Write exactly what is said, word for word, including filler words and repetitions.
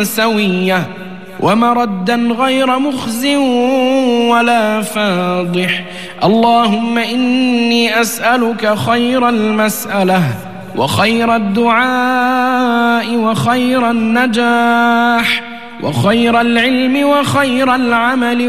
سوية ومردا غير مخز ولا فاضح. اللهم إني أسألك خير المسألة وخير الدعاء وخير النجاح وخير العلم وخير العمل